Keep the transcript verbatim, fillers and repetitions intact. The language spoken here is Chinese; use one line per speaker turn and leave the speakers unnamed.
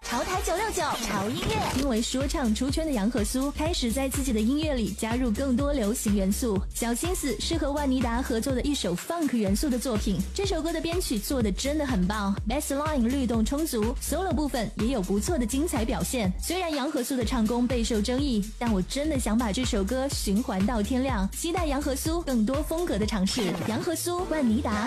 潮台九六九潮音乐。因为说唱出圈的杨和苏开始在自己的音乐里加入更多流行元素，小心思是和万妮达合作的一首 funk 元素的作品。这首歌的编曲做的真的很棒 ，bass line 律动充足 ，solo 部分也有不错的精彩表现。虽然杨和苏的唱功备受争议，但我真的想把这首歌循环到天亮，期待杨和苏更多风格的尝试。杨和苏、万妮达。